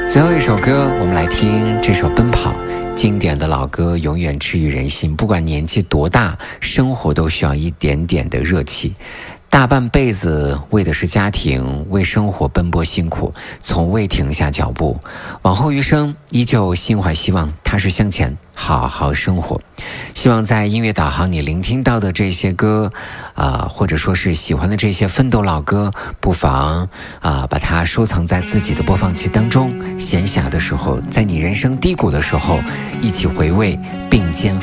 最后一首歌，我们来听这首《奔跑》，经典的老歌，永远治愈人心。不管年纪多大，生活都需要一点点的热气。大半辈子为的是家庭，为生活奔波辛苦，从未停下脚步，往后余生依旧心怀希望，踏实向前，好好生活。希望在音乐导航你聆听到的这些歌或者说是喜欢的这些奋斗老歌，不妨把它收藏在自己的播放器当中，闲暇的时候，在你人生低谷的时候，一起回味并肩